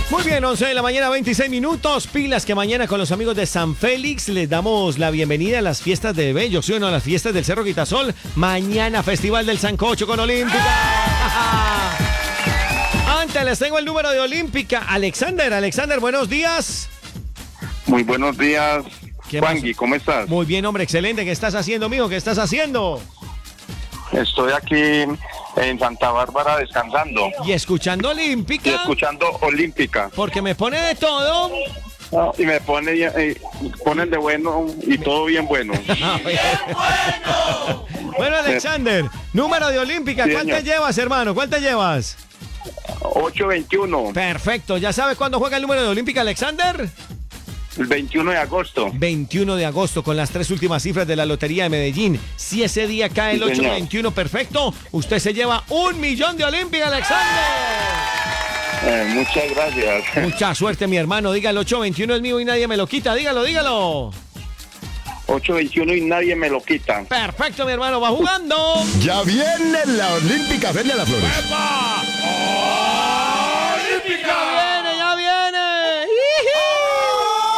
Muy bien, 11 de la mañana, 26 minutos. Pilas que mañana con los amigos de San Félix les damos la bienvenida a las fiestas de Bello, ¿sí o no? A las fiestas del Cerro Quitasol. Mañana, Festival del Sancocho con Olímpica. Antes les tengo el número de Olímpica. Alexander, buenos días. Muy buenos días, Juangui, más? ¿cómo estás? Muy bien, hombre, excelente. ¿Qué estás haciendo, mijo? ¿Qué estás haciendo? Estoy aquí en Santa Bárbara descansando Y escuchando Olímpica. y escuchando Olímpica. Porque me pone de todo. Y me ponen de bueno y todo bien bueno. Bueno, Alexander, número de Olímpica. Sí, ¿Cuál te señor. llevas, hermano? ¿Cuál te llevas? 821, Perfecto. ¿Ya sabes cuándo juega el número de Olímpica, Alexander? el 21 de agosto. 21 de agosto con las 3 últimas cifras de la Lotería de Medellín. Si ese día cae el Sí, señor. 821, perfecto, usted se lleva 1 millón de Olímpica, Alexander. Muchas gracias. Mucha suerte, mi hermano. Diga, el 821 es mío y nadie me lo quita. Dígalo. 821 y nadie me lo quita. Perfecto, mi hermano. Va jugando. Ya viene la Olímpica Feria de las Flores. ¡Epa!